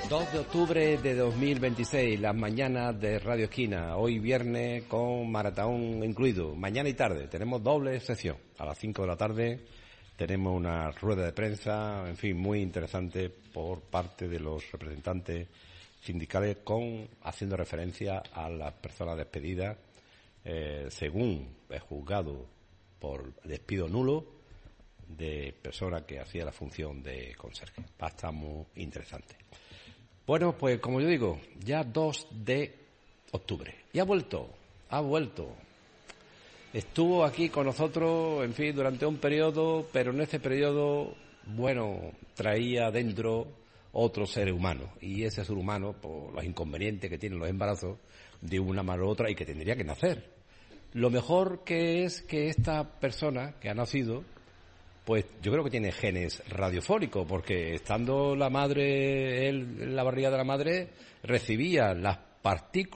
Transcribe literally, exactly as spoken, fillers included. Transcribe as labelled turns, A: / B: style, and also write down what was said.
A: dos de octubre de dos mil veintiséis, las mañanas de Radio Esquina, hoy viernes con maratón incluido, mañana y tarde, tenemos doble sesión, a las cinco de la tarde tenemos una rueda de prensa, en fin, muy interesante por parte de los representantes sindicales, con haciendo referencia a las personas despedidas, eh, según es juzgado por despido nulo, de personas que hacía la función de conserje. Va a estar muy interesante. Bueno, pues como yo digo, ya dos de octubre. Y ha vuelto, ha vuelto. Estuvo aquí con nosotros, en fin, durante un periodo, pero en ese periodo, bueno, traía dentro otro ser humano. Y ese ser humano, por los inconvenientes que tienen los embarazos, de una manera u otra, y que tendría que nacer. Lo mejor que es que esta persona que ha nacido, pues yo creo que tiene genes radiofónicos, porque estando la madre, él en la barriga de la madre, recibía las partículas